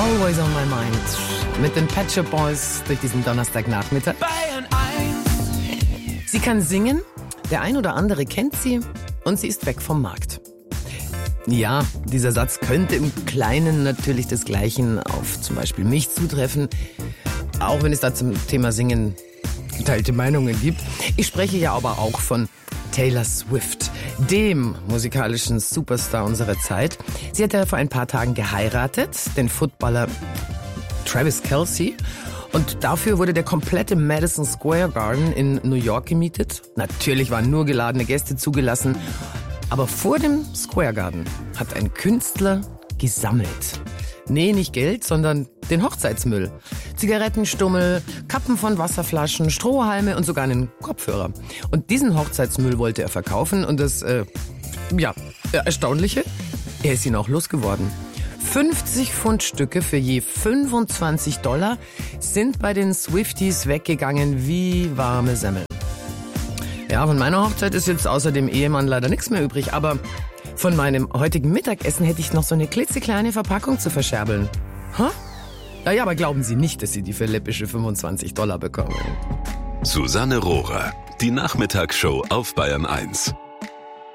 Always on my mind. Mit den Pet Shop Boys durch diesen Donnerstagnachmittag. Bayern 1. Sie kann singen, der ein oder andere kennt sie und sie ist weg vom Markt. Ja, dieser Satz könnte im Kleinen natürlich desgleichen auf zum Beispiel mich zutreffen, auch wenn es da zum Thema Singen geteilte Meinungen gibt. Ich spreche ja aber auch von Taylor Swift, dem musikalischen Superstar unserer Zeit. Sie hat ja vor ein paar Tagen geheiratet, den Footballer Travis Kelce. Und dafür wurde der komplette Madison Square Garden in New York gemietet. Natürlich waren nur geladene Gäste zugelassen. Aber vor dem Square Garden hat ein Künstler gesammelt. Nee, nicht Geld, sondern den Hochzeitsmüll. Zigarettenstummel, Kappen von Wasserflaschen, Strohhalme und sogar einen Kopfhörer. Und diesen Hochzeitsmüll wollte er verkaufen und das, Erstaunliche, er ist ihn auch losgeworden. 50 Pfundstücke für je $25 sind bei den Swifties weggegangen wie warme Semmeln. Ja, von meiner Hochzeit ist jetzt außer dem Ehemann leider nichts mehr übrig, aber von meinem heutigen Mittagessen hätte ich noch so eine klitzekleine Verpackung zu verscherbeln. Ha? Naja, aber glauben Sie nicht, dass Sie die für läppische $25 bekommen. Susanne Rohrer, die Nachmittagsshow auf Bayern 1.